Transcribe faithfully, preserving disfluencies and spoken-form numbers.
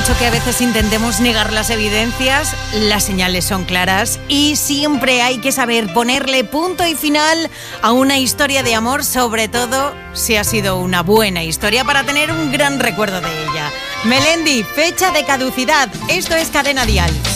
mucho que a veces intentemos negar las evidencias, las señales son claras y siempre hay que saber ponerle punto y final a una historia de amor, sobre todo si ha sido una buena historia, para tener un gran recuerdo de ella. Melendi, fecha de caducidad. Esto es Cadena Dial.